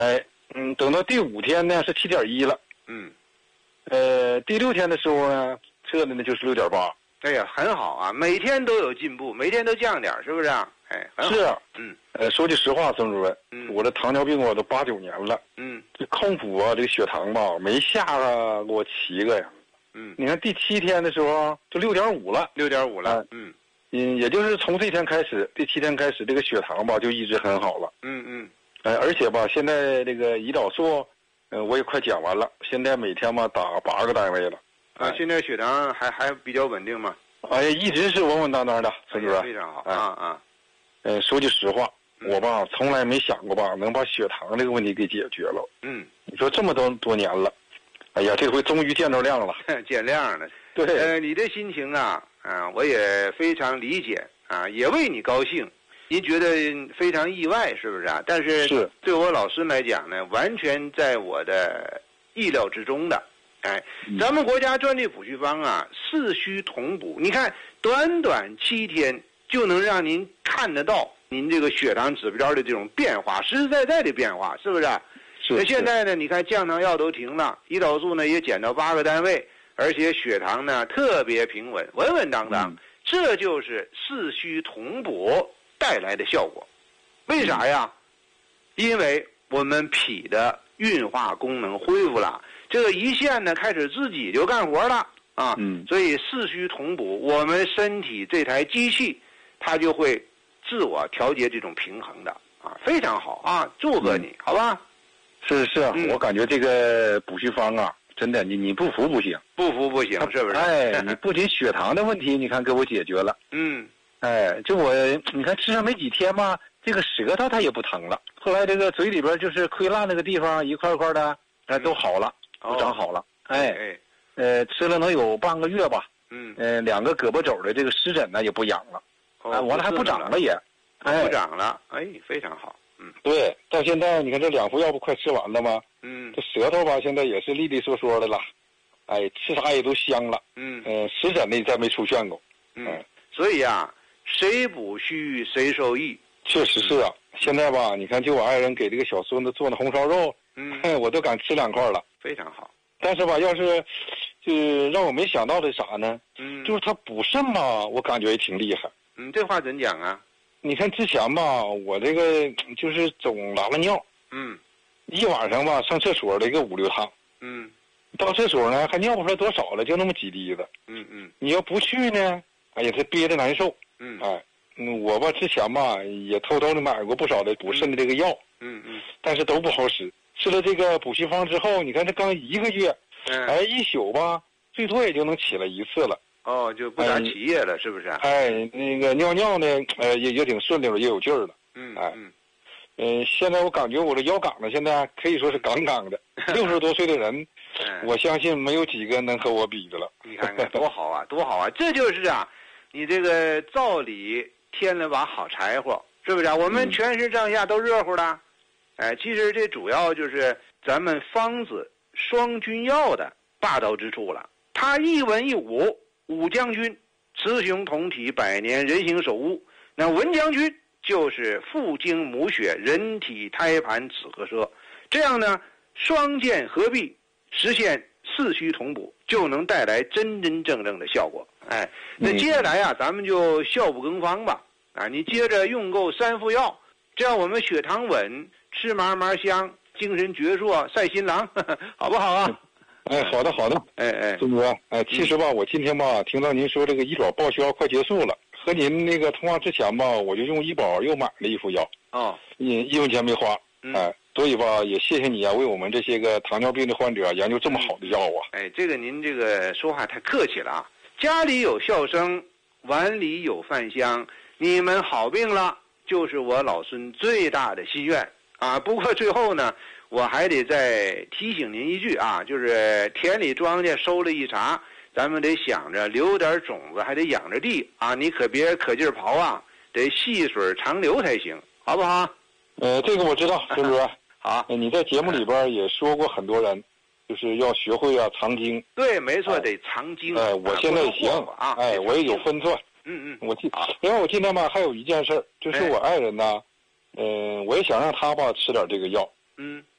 等到第5天呢是7.1了。第6天的时候呢，测的呢就是6.8。 哎呀，很好啊，每天都有进步，每天都降点，是不是啊？很好。 是啊。说句实话，孙主任，我这糖尿病我都8、9年了。这空腹啊，这个血糖吧，没下给我7个呀。你看第7天的时候就6.5了。 6.5了。 也就是从这天开始，第7天开始，这个血糖吧就一直很好了。而且吧，现在这个胰岛素，我也快减完了，现在每天吧打8个单位了。 现在血糖还比较稳定吗？ 一直是稳稳当当的，孙主任。 非常好。 说句实话，我吧从来没想过吧能把血糖这个问题给解决了。你说这么多年了，哎呀，这回终于见着亮了。 见亮了。 对。 你的心情啊，我也非常理解啊，也为你高兴。您觉得非常意外，是不是啊？但是对我老师来讲呢，完全在我的意料之中的。咱们国家专利补虚方啊，4虚同补，你看短短7天就能让您看得到您这个血糖指标的这种变化，实实在在的变化，是不是？那现在呢，你看降糖药都停了，胰岛素呢也减到8个单位，而且血糖呢特别平稳，稳稳当当。这就是4虚同补带来的效果。为啥呀？因为我们脾的运化功能恢复了，这个胰腺呢开始自己就干活了啊。所以4虚同补，我们身体这台机器它就会自我调节这种平衡的啊，非常好啊，祝贺你，好吧？ 是啊，我感觉这个补虚方啊，真的你不服不行， 不服不行，是不是？ 你不仅血糖的问题，你看给我解决了。就你看吃上没几天嘛，这个舌头它也不疼了，后来这个嘴里边就是溃烂那个地方一块块的，都好了，都长好了。吃了能有半个月吧。2个胳膊肘的这个湿疹呢也不痒了。完了还不长了也。 不长了，非常好。 对，到现在你看这2副药不快吃完了吗？这舌头吧现在也是利利索索的了，吃啥也都香了。湿疹呢再没出现过。 所以啊，谁补虚谁受益。 确实是啊，现在吧，你看就我爱人给这个小孙子做那红烧肉，我都敢吃2块了， 非常好。 但是吧，要是就让我没想到的啥呢？就是他补肾吧，我感觉也挺厉害。 这话怎讲啊？ 你看之前吧，我这个就是总拉了尿，一晚上吧上厕所的一个5、6趟，到厕所呢还尿不出来多少了，就那么几滴子，你要不去呢，哎呀，他憋着难受，我吧之前吧也偷偷的买过不少的补肾的这个药，但是都不好使。吃了这个补虚方之后，你看这刚1个月，一宿吧，最多也就能起来1次了。 就不咋起夜了，是不是？ 那个尿尿呢，也挺顺溜，也有劲儿了。现在我感觉我这腰杆子现在可以说是杠杠的，60多岁的人，我相信没有几个能和我比的了。 你看看多好啊，多好啊！这就是啊，你这个灶里添了把好柴火，是不是啊？我们全身上下都热乎的。其实这主要就是咱们方子双君药的霸道之处了。它一文一武，武将军雌雄同体，百年人形首乌。那文将军就是父精母血，人体胎盘子和奢。这样呢，双剑合璧，实现4虚同补，就能带来真真正正的效果。那接下来啊，咱们就效不更方吧。你接着用够3副药，这样我们血糖稳，吃嘛嘛香，精神矍铄赛新郎，好不好啊？ 好的。孙主任，其实吧，我今天吧听到您说这个医保报销快结束了，和您那个通话之前吧，我就用医保又买了1副药，1分钱没花，所以吧也谢谢你啊，为我们这些个糖尿病的患者研究这么好的药啊。 这个您这个说话太客气了啊！家里有笑声，碗里有饭香，你们好病了，就是我老孙最大的心愿啊！不过最后呢，我还得再提醒您一句啊，就是田里庄稼收了一茬，咱们得想着留点种子，还得养着地啊！你可别可劲儿刨啊，得细水长流才行，好不好？ 这个我知道，孙主任。 好， 你在节目里边也说过很多人，就是要学会藏精。 对，没错，得藏精。 我现在也行啊， 我也有分寸。因为我今天吧还有一件事，就是我爱人呢，我也想让他吧吃点这个药， 嗯，